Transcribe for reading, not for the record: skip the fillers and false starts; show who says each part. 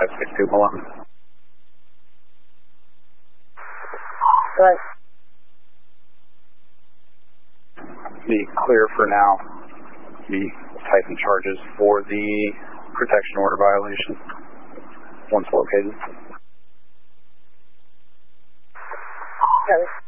Speaker 1: 562 Malone.
Speaker 2: Right.
Speaker 1: Be clear for now. Be typing charges for the protection order violation once located.
Speaker 2: Okay.